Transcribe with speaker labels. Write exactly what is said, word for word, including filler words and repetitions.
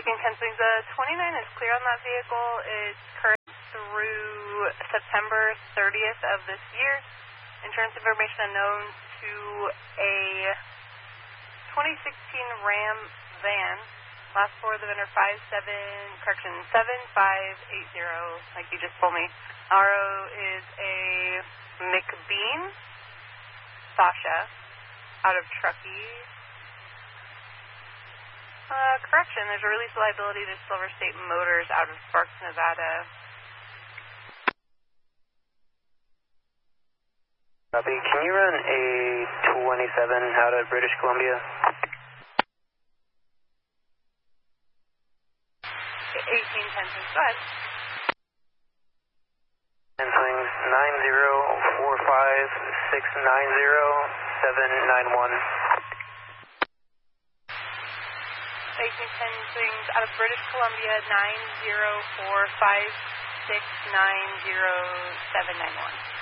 Speaker 1: Taking ten swings, uh, twenty-nine is clear on that vehicle. It's current through September thirtieth of this year. Insurance information unknown to a twenty sixteen Ram van. Last four of the vendor five seven, correction, seven five eight zero, like you just told me. R O is a McBean, Sasha, out of Truckee. Uh, correction, there's a release of liability to Silver State Motors out of Sparks, Nevada.
Speaker 2: Copy. Can you run a twenty-seven out of British Columbia?
Speaker 1: eighteen ten swings, go ahead.
Speaker 2: ten swings, nine zero four five six nine zero seven nine one.
Speaker 1: eighteen ten swings out of British Columbia, nine zero four five six nine zero seven nine one.